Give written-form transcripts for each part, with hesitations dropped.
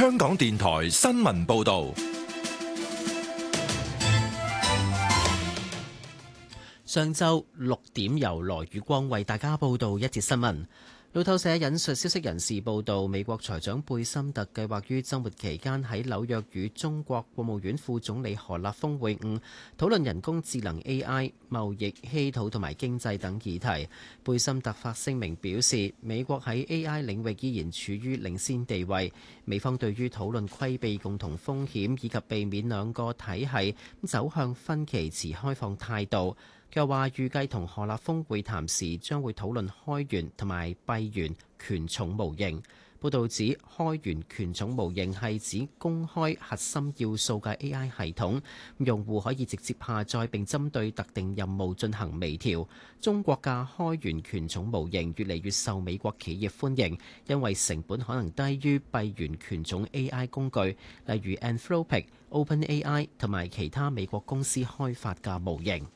香港電台新聞報道。 上晝6點，由羅宇光為大家報道一節新聞。路透社引述消息人士報道，美國財長貝森特計劃於週末期間喺紐約與中國國務院副總理何立峰會晤，討論人工智能 AI、貿易、稀土同埋經濟等議題。貝森特發聲明表示，美國喺 AI 領域依然處於領先地位，美方對於討論規避共同風險以及避免兩個體系走向分歧持開放態度。佢又話預計同何立峰會談時將會討論開源同埋閉源權重模型。報導指開源權重模型係指公開核心要素嘅 AI 系統，用戶可以直接下載並針對特定任務進行微調。中國嘅開源權重模型越嚟越受美國企業歡迎，因為成本可能低於閉源權重 AI 工具，例如 Anthropic、OpenAI 同埋其他美國公司開發嘅模型。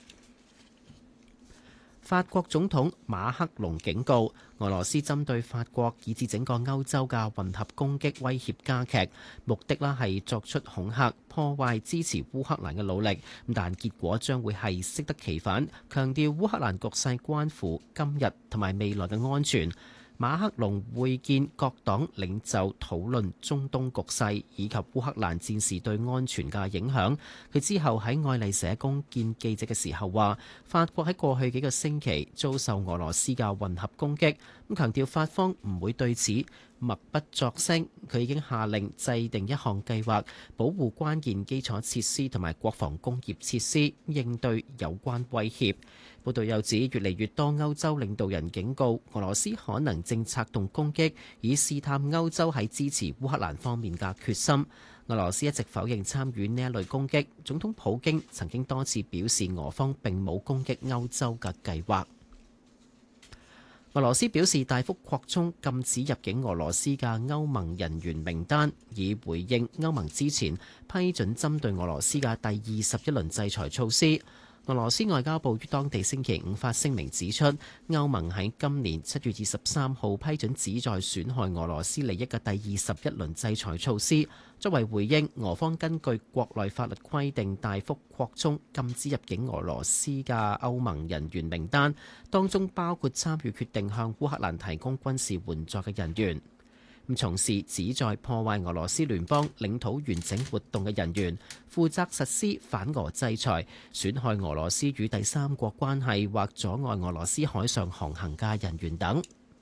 法國總統馬克龍警告，俄羅斯針對法國以至整個歐洲嘅混合攻擊威脅加劇，目的係作出恐嚇、破壞支持烏克蘭嘅努力，但結果將會係適得其反。強調烏克蘭局勢關乎今日同埋未來嘅安全。馬克龍會見各黨領袖討論中東局勢以及烏克蘭戰事對安全嘅影響。佢之後喺愛麗舍宮見記者嘅時候話，法國喺過去幾個星期遭受俄羅斯嘅混合攻擊，咁強調法方唔會對此默不作聲。佢已經下令制定一項計劃，保護關鍵基礎設施同埋國防工業設施，應對有關威脅。報道又指，越嚟越多歐洲領導人警告俄羅斯可能正策動攻擊，以試探歐洲喺支持烏克蘭方面嘅決心。俄羅斯一直否認參與呢一類攻擊，總統普京曾經多次表示俄方並冇攻擊歐洲嘅計劃。俄羅斯表示大幅擴充禁止入境俄羅斯嘅歐盟人員名單，以回應歐盟之前批准針對俄羅斯嘅第21輪制裁措施。俄羅斯外交部於當地星期五發聲明指出，歐盟喺今年7月23號批准旨在損害俄羅斯利益嘅第21輪制裁措施，作為回應，俄方根據國內法律規定大幅擴充禁止入境俄羅斯嘅歐盟人員名單，當中包括參與決定向烏克蘭提供軍事援助嘅人員。從事旨在破壞俄羅斯聯邦領土完整活動嘅人員，負責實施反俄制裁，損害俄羅斯與第三國關係或阻礙俄羅斯海上航行嘅人員等。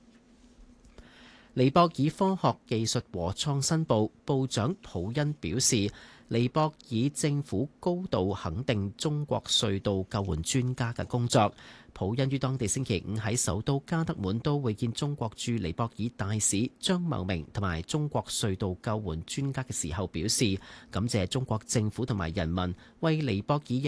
尼泊爾科學技術和創新部部長普恩表示，尼泊爾政府高度肯定中國隧道救援專家嘅工作。普恩於當地星期五喺首都加德滿都會見中國駐尼泊爾大使張茂明同埋中國隧道救援專家嘅時候表示，感謝中國政府同埋人民為尼泊爾